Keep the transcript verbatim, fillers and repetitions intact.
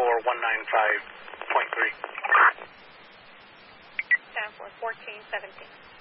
four one nine five point three. Stanford fourteen seventeen.